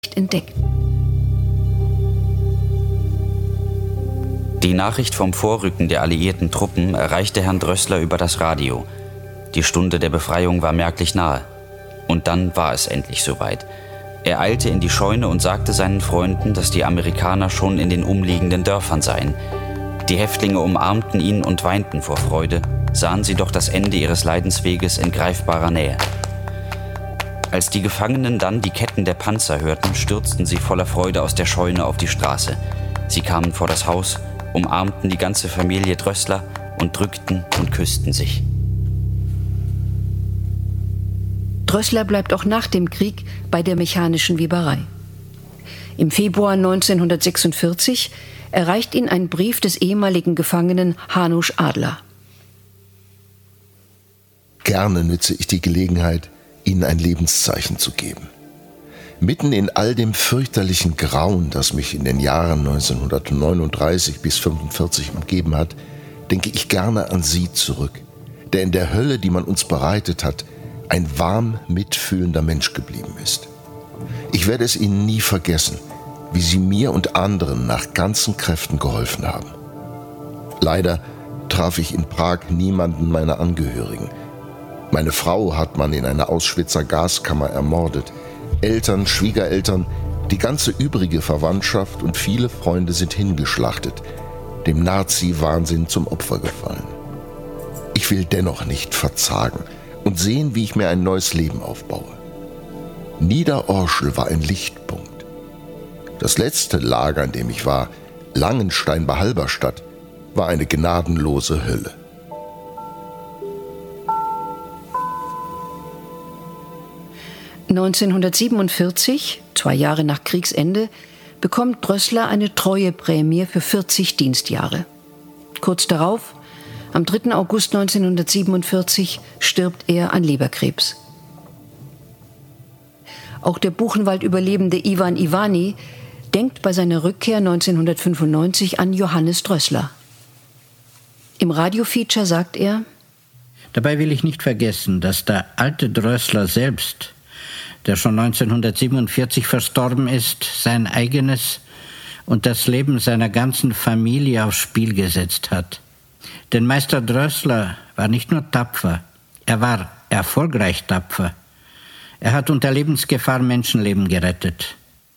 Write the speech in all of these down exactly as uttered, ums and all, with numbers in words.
entdeckt. Die Nachricht vom Vorrücken der alliierten Truppen erreichte Herrn Drößler über das Radio. Die Stunde der Befreiung war merklich nahe. Und dann war es endlich soweit. Er eilte in die Scheune und sagte seinen Freunden, dass die Amerikaner schon in den umliegenden Dörfern seien. Die Häftlinge umarmten ihn und weinten vor Freude, sahen sie doch das Ende ihres Leidensweges in greifbarer Nähe. Als die Gefangenen dann die Ketten der Panzer hörten, stürzten sie voller Freude aus der Scheune auf die Straße. Sie kamen vor das Haus, umarmten die ganze Familie Drößler und drückten und küssten sich. Drößler bleibt auch nach dem Krieg bei der mechanischen Weberei. Im Februar neunzehnhundertsechsundvierzig erreicht ihn ein Brief des ehemaligen Gefangenen Hanusch Adler. Gerne nütze ich die Gelegenheit, Ihnen ein Lebenszeichen zu geben. Mitten in all dem fürchterlichen Grauen, das mich in den Jahren neunzehnhundertneununddreißig bis fünfundvierzig umgeben hat, denke ich gerne an Sie zurück, der in der Hölle, die man uns bereitet hat, ein warm mitfühlender Mensch geblieben ist. Ich werde es Ihnen nie vergessen, wie Sie mir und anderen nach ganzen Kräften geholfen haben. Leider traf ich in Prag niemanden meiner Angehörigen. Meine Frau hat man in einer Auschwitzer Gaskammer ermordet. Eltern, Schwiegereltern, die ganze übrige Verwandtschaft und viele Freunde sind hingeschlachtet, dem Nazi-Wahnsinn zum Opfer gefallen. Ich will dennoch nicht verzagen und sehen, wie ich mir ein neues Leben aufbaue. Niederorschel war ein Lichtpunkt. Das letzte Lager, in dem ich war, Langenstein bei Halberstadt, war eine gnadenlose Hölle. neunzehnhundertsiebenundvierzig, zwei Jahre nach Kriegsende, bekommt Drößler eine Treueprämie für vierzig Dienstjahre. Kurz darauf, am dritten August neunzehnhundertsiebenundvierzig, stirbt er an Leberkrebs. Auch der Buchenwald-Überlebende Iwan Ivany denkt bei seiner Rückkehr neunzehnhundertfünfundneunzig an Johannes Drößler. Im Radiofeature sagt er: Dabei will ich nicht vergessen, dass der alte Drößler selbst, der schon neunzehnhundertsiebenundvierzig verstorben ist, sein eigenes und das Leben seiner ganzen Familie aufs Spiel gesetzt hat. Denn Meister Drößler war nicht nur tapfer, er war erfolgreich tapfer. Er hat unter Lebensgefahr Menschenleben gerettet.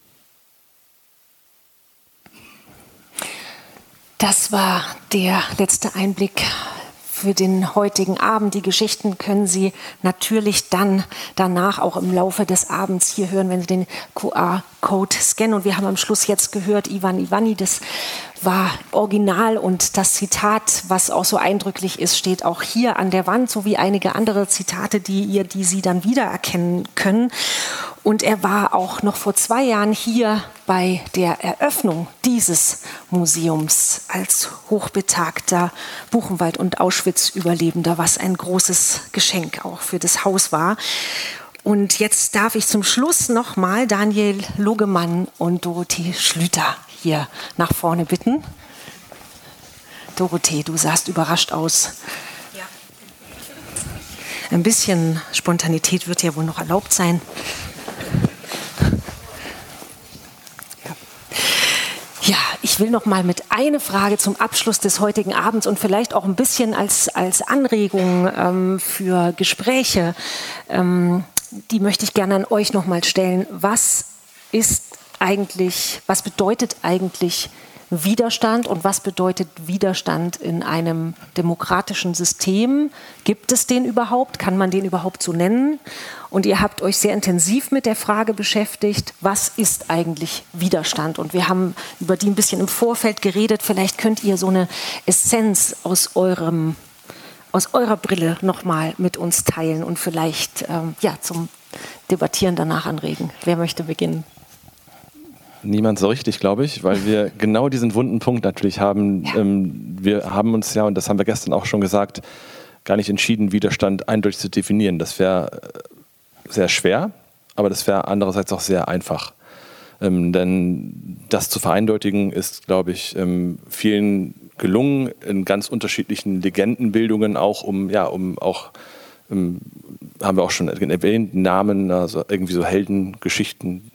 Das war der letzte Einblick für den heutigen Abend. Die Geschichten können Sie natürlich dann danach auch im Laufe des Abends hier hören, wenn Sie den Q R-Code scannen. Und wir haben am Schluss jetzt gehört, Iwan Ivany, das war original, und das Zitat, was auch so eindrücklich ist, steht auch hier an der Wand, sowie einige andere Zitate, die ihr, die Sie dann wiedererkennen können. Und er war auch noch vor zwei Jahren hier bei der Eröffnung dieses Museums als hochbetagter Buchenwald- und Auschwitz-Überlebender, was ein großes Geschenk auch für das Haus war. Und jetzt darf ich zum Schluss nochmal Daniel Logemann und Dorothee Schlüter hier nach vorne bitten. Dorothee, du sahst überrascht aus. Ja. Ein bisschen Spontanität wird ja wohl noch erlaubt sein. Ja, ich will noch mal mit einer Frage zum Abschluss des heutigen Abends und vielleicht auch ein bisschen als, als Anregung ähm, für Gespräche, ähm, die möchte ich gerne an euch noch mal stellen. Was ist eigentlich, was bedeutet eigentlich Widerstand und was bedeutet Widerstand in einem demokratischen System? Gibt es den überhaupt? Kann man den überhaupt so nennen? Und ihr habt euch sehr intensiv mit der Frage beschäftigt, was ist eigentlich Widerstand? Und wir haben über die ein bisschen im Vorfeld geredet. Vielleicht könnt ihr so eine Essenz aus eurem, aus eurer Brille nochmal mit uns teilen und vielleicht ähm, ja, zum Debattieren danach anregen. Wer möchte beginnen? Niemand so richtig, glaube ich, weil wir genau diesen wunden Punkt natürlich haben. Ja. Ähm, wir haben uns ja, und das haben wir gestern auch schon gesagt, gar nicht entschieden, Widerstand eindeutig zu definieren. Das wäre sehr schwer, aber das wäre andererseits auch sehr einfach. Ähm, denn das zu vereindeutigen ist, glaube ich, ähm, vielen gelungen, in ganz unterschiedlichen Legendenbildungen auch, um, ja, um auch, ähm, haben wir auch schon erwähnt, Namen, also irgendwie so Heldengeschichten,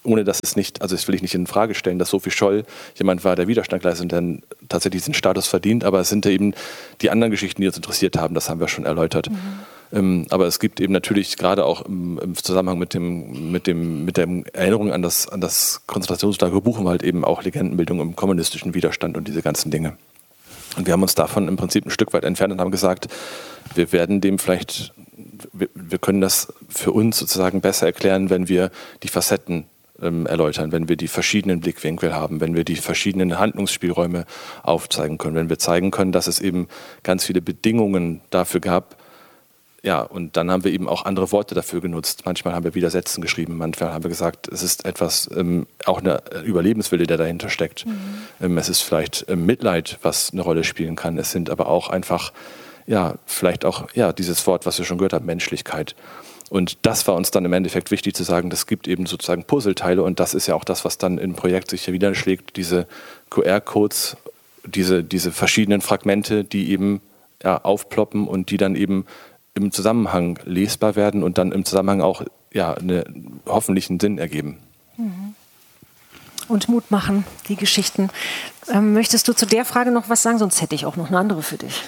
ohne dass es nicht, also das will ich nicht in Frage stellen, dass Sophie Scholl jemand war, der Widerstand leistet und dann tatsächlich diesen Status verdient, aber es sind ja eben die anderen Geschichten, die uns interessiert haben, das haben wir schon erläutert. Mhm. Ähm, aber es gibt eben natürlich gerade auch im, im Zusammenhang mit dem, mit dem, mit der Erinnerung an das, an das Konzentrationslager Buchenwald eben auch Legendenbildung im kommunistischen Widerstand und diese ganzen Dinge. Und wir haben uns davon im Prinzip ein Stück weit entfernt und haben gesagt, wir werden dem vielleicht, wir, wir können das für uns sozusagen besser erklären, wenn wir die Facetten ähm, erläutern, wenn wir die verschiedenen Blickwinkel haben, wenn wir die verschiedenen Handlungsspielräume aufzeigen können, wenn wir zeigen können, dass es eben ganz viele Bedingungen dafür gab. Ja, und dann haben wir eben auch andere Worte dafür genutzt. Manchmal haben wir Widersetzen geschrieben, manchmal haben wir gesagt, es ist etwas, ähm, auch eine Überlebenswille, der dahinter steckt. Mhm. Ähm, es ist vielleicht ähm, Mitleid, was eine Rolle spielen kann. Es sind aber auch einfach, ja, vielleicht auch ja, dieses Wort, was wir schon gehört haben, Menschlichkeit. Und das war uns dann im Endeffekt wichtig zu sagen, das gibt eben sozusagen Puzzleteile und das ist ja auch das, was dann im Projekt sich hier niederschlägt, diese Q R-Codes, diese, diese verschiedenen Fragmente, die eben ja, aufploppen und die dann eben im Zusammenhang lesbar werden und dann im Zusammenhang auch ja, eine, hoffentlich einen Sinn ergeben. Und Mut machen, die Geschichten. Ähm, möchtest du zu der Frage noch was sagen? Sonst hätte ich auch noch eine andere für dich.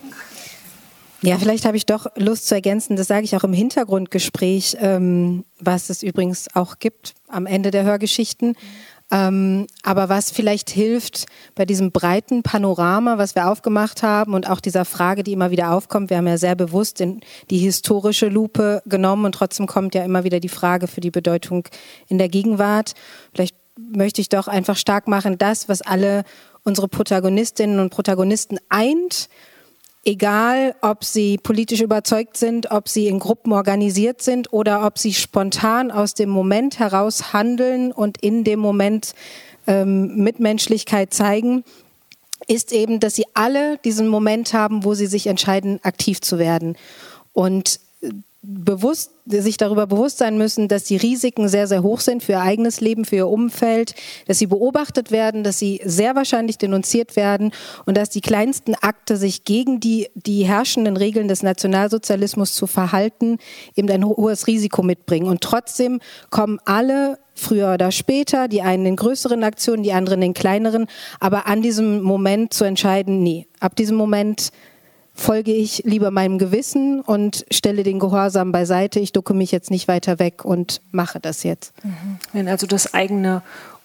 Ja, vielleicht habe ich doch Lust zu ergänzen, das sage ich auch im Hintergrundgespräch, ähm, was es übrigens auch gibt am Ende der Hörgeschichten. Ähm, aber was vielleicht hilft bei diesem breiten Panorama, was wir aufgemacht haben und auch dieser Frage, die immer wieder aufkommt, wir haben ja sehr bewusst in die historische Lupe genommen und trotzdem kommt ja immer wieder die Frage für die Bedeutung in der Gegenwart. Vielleicht möchte ich doch einfach stark machen, das, was alle unsere Protagonistinnen und Protagonisten eint, egal, ob sie politisch überzeugt sind, ob sie in Gruppen organisiert sind oder ob sie spontan aus dem Moment heraus handeln und in dem Moment ähm, Mitmenschlichkeit zeigen, ist eben, dass sie alle diesen Moment haben, wo sie sich entscheiden, aktiv zu werden. Und bewusst, sich darüber bewusst sein müssen, dass die Risiken sehr, sehr hoch sind für ihr eigenes Leben, für ihr Umfeld, dass sie beobachtet werden, dass sie sehr wahrscheinlich denunziert werden und dass die kleinsten Akte, sich gegen die, die herrschenden Regeln des Nationalsozialismus zu verhalten, eben ein hohes Risiko mitbringen. Und trotzdem kommen alle früher oder später, die einen in größeren Aktionen, die anderen in kleineren, aber an diesem Moment zu entscheiden, nee, ab diesem Moment folge ich lieber meinem Gewissen und stelle den Gehorsam beiseite. Ich ducke mich jetzt nicht weiter weg und mache das jetzt. Wenn also das eigene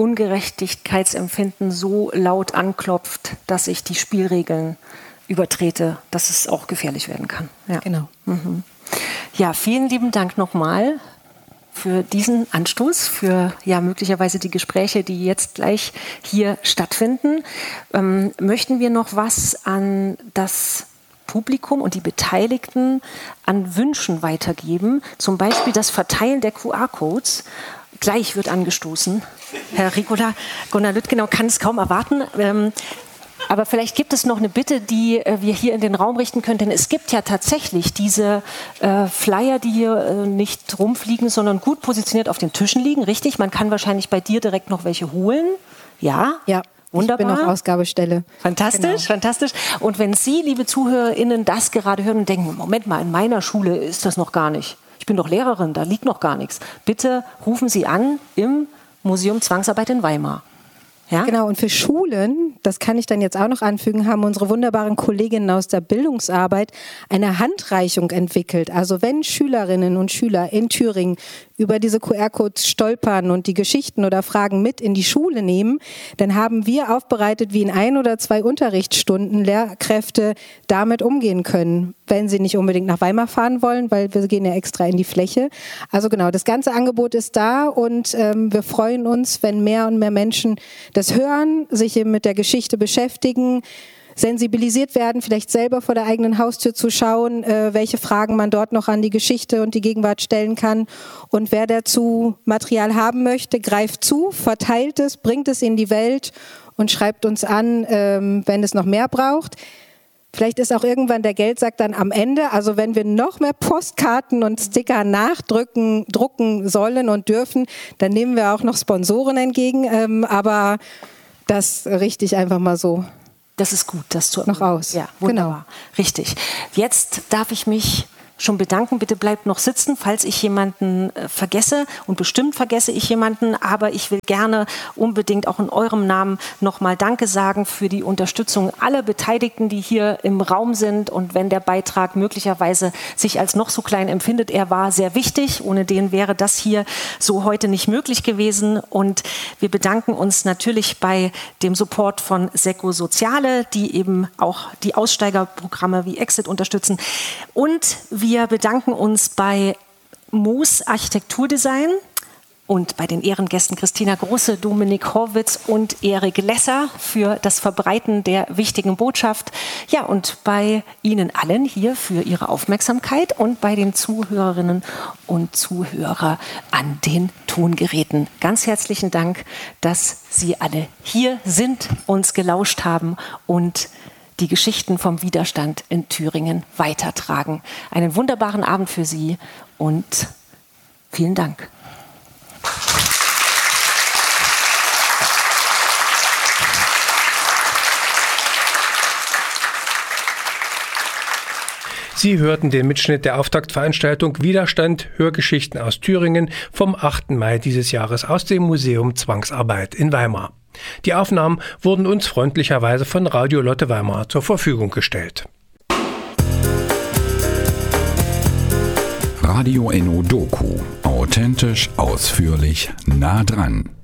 Ungerechtigkeitsempfinden so laut anklopft, dass ich die Spielregeln übertrete, dass es auch gefährlich werden kann. Ja, genau. Mhm. Ja, vielen lieben Dank nochmal für diesen Anstoß, für ja möglicherweise die Gespräche, die jetzt gleich hier stattfinden. Ähm, möchten wir noch was an das Publikum und die Beteiligten an Wünschen weitergeben, zum Beispiel das Verteilen der Q R-Codes. Gleich wird angestoßen. Herr Ricola, Gunnar Lüttgenau kann es kaum erwarten. Ähm, aber vielleicht gibt es noch eine Bitte, die äh, wir hier in den Raum richten können, denn es gibt ja tatsächlich diese äh, Flyer, die hier äh, nicht rumfliegen, sondern gut positioniert auf den Tischen liegen, richtig? Man kann wahrscheinlich bei dir direkt noch welche holen. Ja? Ja. Wunderbar. Ich bin auf Ausgabestelle. Fantastisch, genau. fantastisch. Und wenn Sie, liebe ZuhörerInnen, das gerade hören und denken, Moment mal, in meiner Schule ist das noch gar nicht. Ich bin doch Lehrerin, da liegt noch gar nichts. Bitte rufen Sie an im Museum Zwangsarbeit in Weimar. Ja? Genau, und für Schulen, das kann ich dann jetzt auch noch anfügen, haben unsere wunderbaren Kolleginnen aus der Bildungsarbeit eine Handreichung entwickelt. Also wenn Schülerinnen und Schüler in Thüringen über diese Q R-Codes stolpern und die Geschichten oder Fragen mit in die Schule nehmen, dann haben wir aufbereitet, wie in ein oder zwei Unterrichtsstunden Lehrkräfte damit umgehen können, wenn sie nicht unbedingt nach Weimar fahren wollen, weil wir gehen ja extra in die Fläche. Also genau, das ganze Angebot ist da und ähm, wir freuen uns, wenn mehr und mehr Menschen das hören, sich eben mit der Geschichte beschäftigen, sensibilisiert werden, vielleicht selber vor der eigenen Haustür zu schauen, äh, welche Fragen man dort noch an die Geschichte und die Gegenwart stellen kann. Und wer dazu Material haben möchte, greift zu, verteilt es, bringt es in die Welt und schreibt uns an, ähm, wenn es noch mehr braucht. Vielleicht ist auch irgendwann der Geldsack dann am Ende. Also wenn wir noch mehr Postkarten und Sticker nachdrücken, drucken sollen und dürfen, dann nehmen wir auch noch Sponsoren entgegen. Ähm, aber das richte ich einfach mal so. Das ist gut, das zu noch aus. Ja, wunderbar. Genau. Richtig. Jetzt darf ich mich schon bedanken. Bitte bleibt noch sitzen, falls ich jemanden äh, vergesse. Und bestimmt vergesse ich jemanden. Aber ich will gerne unbedingt auch in eurem Namen nochmal Danke sagen für die Unterstützung aller Beteiligten, die hier im Raum sind. Und wenn der Beitrag möglicherweise sich als noch so klein empfindet, er war sehr wichtig. Ohne den wäre das hier so heute nicht möglich gewesen. Und wir bedanken uns natürlich bei dem Support von SECO Soziale, die eben auch die Aussteigerprogramme wie Exit unterstützen. Und wir bedanken uns bei Moos Architekturdesign und bei den Ehrengästen Christina Große, Dominik Horwitz und Erik Lesser für das Verbreiten der wichtigen Botschaft. Ja, und bei Ihnen allen hier für Ihre Aufmerksamkeit und bei den Zuhörerinnen und Zuhörern an den Tongeräten. Ganz herzlichen Dank, dass Sie alle hier sind, uns gelauscht haben und die Geschichten vom Widerstand in Thüringen weitertragen. Einen wunderbaren Abend für Sie und vielen Dank. Sie hörten den Mitschnitt der Auftaktveranstaltung Widerstand – Hörgeschichten aus Thüringen vom achten Mai dieses Jahres aus dem Museum Zwangsarbeit in Weimar. Die Aufnahmen wurden uns freundlicherweise von Radio Lotte Weimar zur Verfügung gestellt. Radio Enno Doku. Authentisch, ausführlich, nah dran.